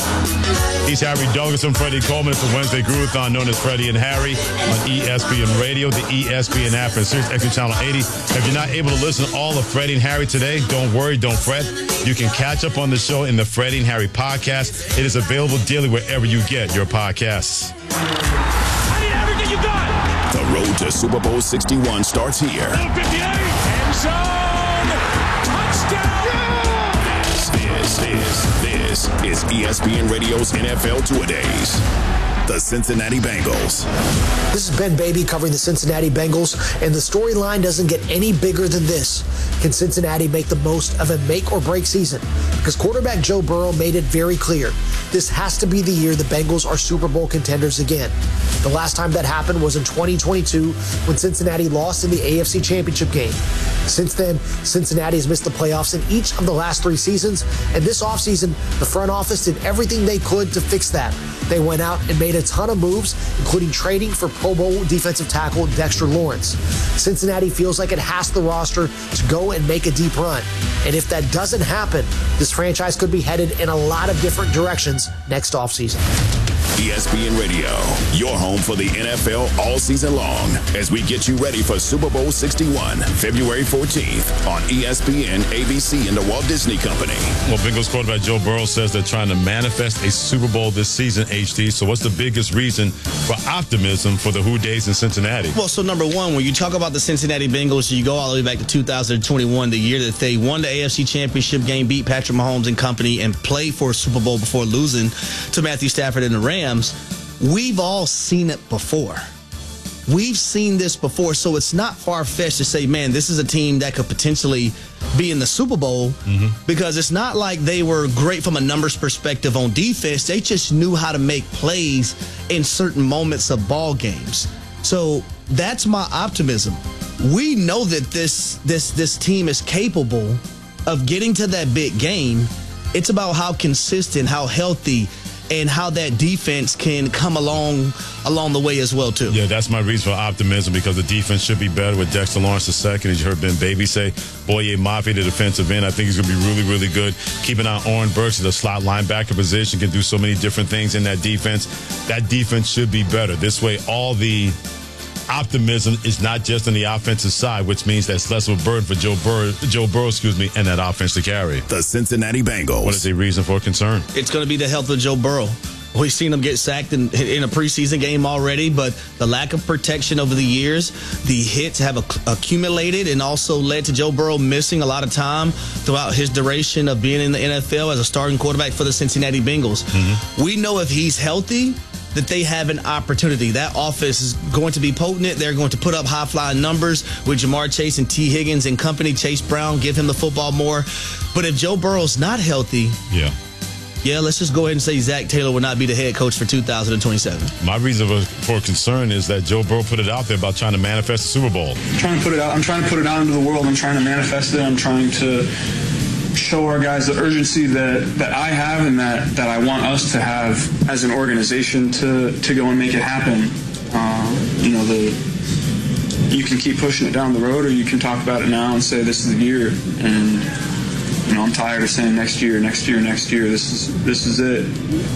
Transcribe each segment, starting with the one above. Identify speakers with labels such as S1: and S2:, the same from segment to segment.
S1: He's Harry Douglas and Freddie Coleman. It's a Wednesday Groovathon known as Freddie and Harry on ESPN Radio, the ESPN app, and Sirius XM Channel 80. If you're not able to listen to all of Freddie and Harry today, don't worry, don't fret. You can catch up on the show in the Freddie and Harry podcast. It is available daily wherever you get your podcasts.
S2: I need everything you got.
S3: The road to Super Bowl 61 starts here.
S2: 58, end zone, touchdown.
S3: This is ESPN Radio's NFL Two-A-Days. The Cincinnati Bengals.
S4: This is Ben Baby covering the Cincinnati Bengals, and the storyline doesn't get any bigger than this. Can Cincinnati make the most of a make-or-break season? Because quarterback Joe Burrow made it very clear. This has to be the year the Bengals are Super Bowl contenders again. The last time that happened was in 2022 when Cincinnati lost in the AFC Championship game. Since then, Cincinnati has missed the playoffs in each of the last 3 seasons, and this offseason, the front office did everything they could to fix that. They went out and made a ton of moves, including trading for Pro Bowl defensive tackle Dexter Lawrence. Cincinnati feels like it has the roster to go and make a deep run. And if that doesn't happen, this franchise could be headed in a lot of different directions next offseason.
S3: ESPN Radio, your home for the NFL all season long, as we get you ready for Super Bowl 61, February 14th on ESPN, ABC, and the Walt Disney Company.
S1: Well, Bengals quarterback Joe Burrow says they're trying to manifest a Super Bowl this season, HD. So what's the biggest reason for optimism for the Who Days in Cincinnati?
S5: Well, so number one, when you talk about the Cincinnati Bengals, you go all the way back to 2021, the year that they won the AFC Championship game, beat Patrick Mahomes and company, and played for a Super Bowl before losing to Matthew Stafford and the Rams. We've all seen it before. We've seen this before, so it's not far-fetched to say, man, this is a team that could potentially be in the Super Bowl, because it's not like they were great from a numbers perspective on defense. They just knew how to make plays in certain moments of ball games. So that's my optimism. We know that this team is capable of getting to that big game. It's about how consistent, how healthy, and how that defense can come along the way as well, too.
S1: Yeah, that's my reason for optimism, because the defense should be better with Dexter Lawrence II. As you heard Ben Baby say, Boye Mafe, the defensive end, I think he's going to be really, really good. Keep an eye on Oren Burks, the slot linebacker position, can do so many different things in that defense. That defense should be better. This way, all the optimism is not just on the offensive side, which means that's less of a burden for Joe Burrow, and that offense to carry.
S3: The Cincinnati Bengals.
S1: What is a reason for concern?
S5: It's going to be the health of Joe Burrow. We've seen him get sacked in a preseason game already, but the lack of protection over the years, the hits have accumulated and also led to Joe Burrow missing a lot of time throughout his duration of being in the NFL as a starting quarterback for the Cincinnati Bengals. We know if he's healthy, that they have an opportunity. That offense is going to be potent. They're going to put up high-flying numbers with Jamar Chase and T. Higgins and company. Chase Brown, give him the football more. But if Joe Burrow's not healthy, let's just go ahead and say Zach Taylor will not be the head coach for 2027.
S1: My reason for concern is that Joe Burrow put it out there about trying to manifest the Super Bowl.
S6: I'm trying to put it out into the world. I'm trying to manifest it. I'm trying to show our guys the urgency that I have and that I want us to have as an organization to go and make it happen. You can keep pushing it down the road, or you can talk about it now and say this is the year. And I'm tired of saying next year. This is it.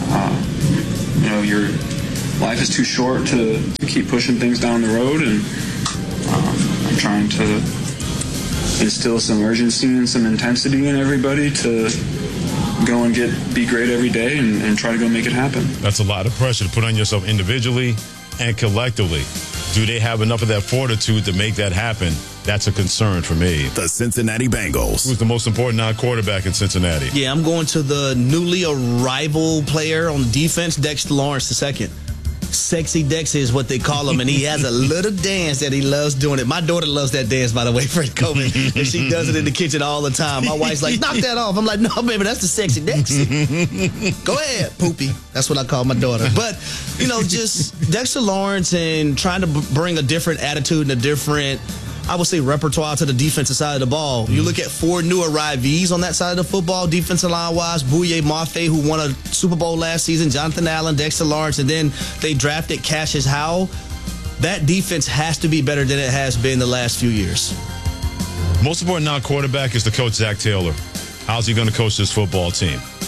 S6: Your life is too short to keep pushing things down the road, and I'm trying to instill some urgency and some intensity in everybody to go and be great every day and try to go make it happen.
S1: That's a lot of pressure to put on yourself individually and collectively. Do they have enough of that fortitude to make that happen? That's a concern for me.
S3: The Cincinnati Bengals.
S1: Who's the most important non-quarterback in Cincinnati?
S5: Yeah, I'm going to the newly arrival player on defense, Dexter Lawrence II. Sexy Dex is what they call him, and he has a little dance that he loves doing it. My daughter loves that dance, by the way, Fred Coleman, and she does it in the kitchen all the time. My wife's like, knock that off. I'm like, no, baby, that's the Sexy Dex. Go ahead, Poopy. That's what I call my daughter. But, just Dexter Lawrence and trying to bring a different attitude and a different, I would say, repertoire to the defensive side of the ball. You look at 4 new arrivees on that side of the football, defensive line-wise. Boye Mafe, who won a Super Bowl last season, Jonathan Allen, Dexter Lawrence, and then they drafted Cassius Howell. That defense has to be better than it has been the last few years.
S1: Most important non-quarterback is the coach, Zach Taylor. How's he going to coach this football team?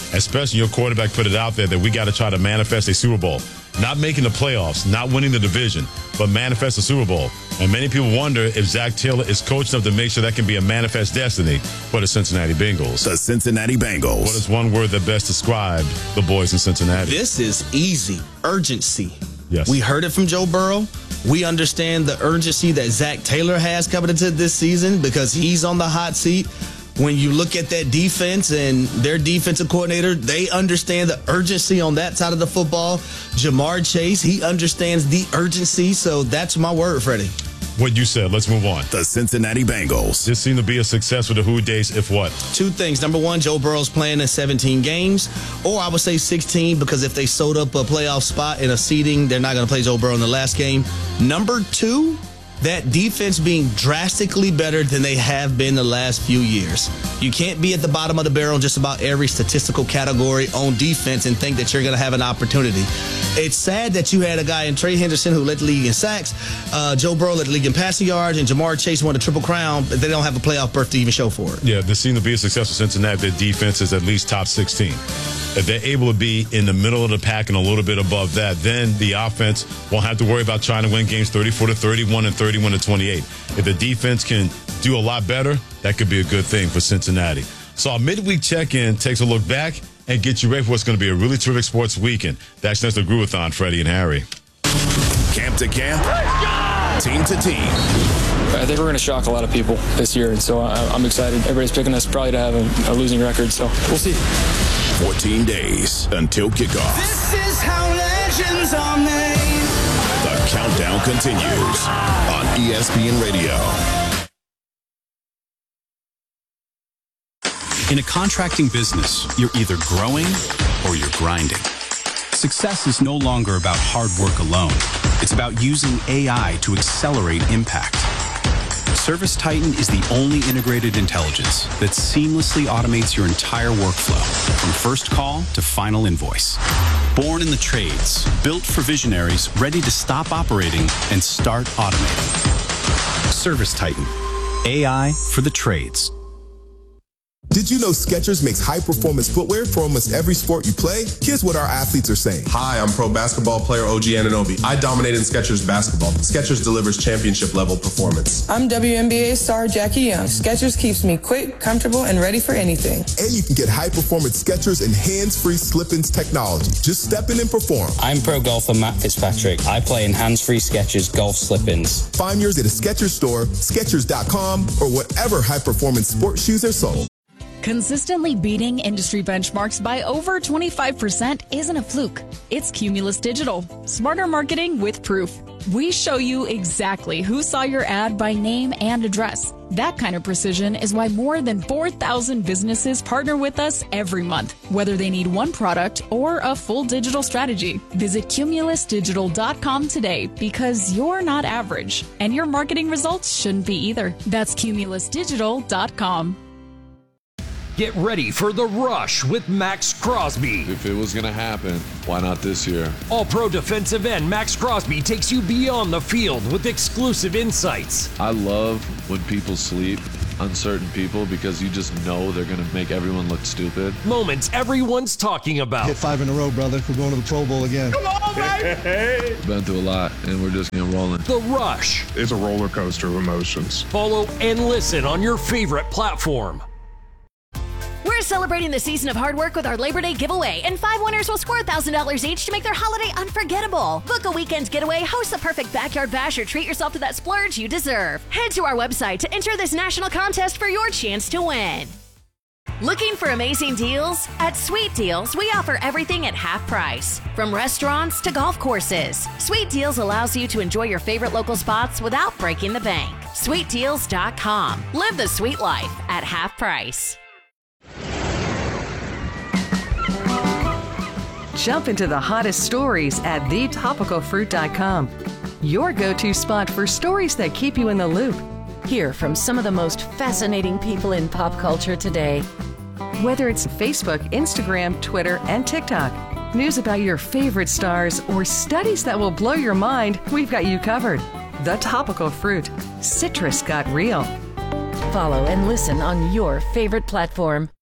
S1: especially your quarterback put it out there that we got to try to manifest a Super Bowl. Not making the playoffs, not winning the division, but manifest a Super Bowl. And many people wonder if Zach Taylor is coach enough to make sure that can be a manifest destiny for the Cincinnati Bengals.
S3: The Cincinnati Bengals.
S1: What is one word that best described the boys in Cincinnati?
S5: This is easy. Urgency.
S1: Yes.
S5: We heard it from Joe Burrow. We understand the urgency that Zach Taylor has coming into this season because he's on the hot seat. When you look at that defense and their defensive coordinator, they understand the urgency on that side of the football. Jamar Chase, he understands the urgency. So that's my word, Freddie.
S1: What you said. Let's move on.
S3: The Cincinnati Bengals.
S1: This seemed to be a success with the Who Days, if what?
S5: Two things. Number one, Joe Burrow's playing in 17 games, or I would say 16, because if they sewed up a playoff spot in a seeding, they're not going to play Joe Burrow in the last game. Number two, that defense being drastically better than they have been the last few years. You can't be at the bottom of the barrel in just about every statistical category on defense and think that you're going to have an opportunity. It's sad that you had a guy in Trey Henderson who led the league in sacks, Joe Burrow led the league in passing yards, and Jamar Chase won the Triple Crown, but they don't have a playoff berth to even show for it.
S1: Yeah, this seemed to be a success for Cincinnati. Their defense is at least top 16. If they're able to be in the middle of the pack and a little bit above that, then the offense won't have to worry about trying to win games 34-31 and 31-28. If the defense can do a lot better, that could be a good thing for Cincinnati. So our midweek check-in takes a look back and gets you ready for what's going to be a really terrific sports weekend. That's next to Gruathon, Freddie and Harry.
S3: Camp to camp, team to team.
S7: I think we're going to shock a lot of people this year, and so I'm excited. Everybody's picking us probably to have a losing record, so we'll see.
S3: 14 days until kickoff.
S8: This is how legends are made.
S3: The countdown continues on ESPN Radio.
S9: In a contracting business, you're either growing or you're grinding. Success is no longer about hard work alone. It's about using AI to accelerate impact. ServiceTitan is the only integrated intelligence that seamlessly automates your entire workflow, from first call to final invoice. Born in the trades, built for visionaries ready to stop operating and start automating. ServiceTitan, AI for the trades.
S10: Did you know Skechers makes high-performance footwear for almost every sport you play? Here's what our athletes are saying.
S11: Hi, I'm pro basketball player OG Anunoby. I dominate in Skechers basketball. Skechers delivers championship-level performance.
S12: I'm WNBA star Jackie Young. Skechers keeps me quick, comfortable, and ready for anything.
S10: And you can get high-performance Skechers and hands-free slip-ins technology. Just step in and perform.
S13: I'm pro golfer Matt Fitzpatrick. I play in hands-free Skechers golf slip-ins.
S10: Find yours at a Skechers store, Skechers.com, or whatever high-performance sports shoes are sold.
S14: Consistently beating industry benchmarks by over 25% isn't a fluke. It's Cumulus Digital. Smarter marketing with proof. We show you exactly who saw your ad by name and address. That kind of precision is why more than 4,000 businesses partner with us every month, whether they need one product or a full digital strategy. Visit cumulusdigital.com today because you're not average, and your marketing results shouldn't be either. That's cumulusdigital.com.
S2: Get ready for The Rush with Max Crosby.
S15: If it was going to happen, why not this year?
S2: All-pro defensive end Max Crosby takes you beyond the field with exclusive insights.
S15: I love when people sleep on certain people because you just know they're going to make everyone look stupid.
S2: Moments everyone's talking about.
S16: Hit 5 in a row, brother. We're going to the Pro Bowl again.
S2: Come on, baby!
S15: Been through a lot, and we're just getting rolling.
S2: The Rush.
S17: It's a roller coaster of emotions.
S2: Follow and listen on your favorite platform.
S18: We're celebrating the season of hard work with our Labor Day giveaway, and 5 winners will score $1,000 each to make their holiday unforgettable. Book a weekend getaway, host the perfect backyard bash, or treat yourself to that splurge you deserve. Head to our website to enter this national contest for your chance to win. Looking for amazing deals? At Sweet Deals, we offer everything at half price, from restaurants to golf courses. Sweet Deals allows you to enjoy your favorite local spots without breaking the bank. SweetDeals.com. Live the sweet life at half price.
S19: Jump into the hottest stories at thetopicalfruit.com. Your go-to spot for stories that keep you in the loop.
S20: Hear from some of the most fascinating people in pop culture today.
S19: Whether it's Facebook, Instagram, Twitter, and TikTok, news about your favorite stars, or studies that will blow your mind, we've got you covered. The Topical Fruit. Citrus got real.
S20: Follow and listen on your favorite platform.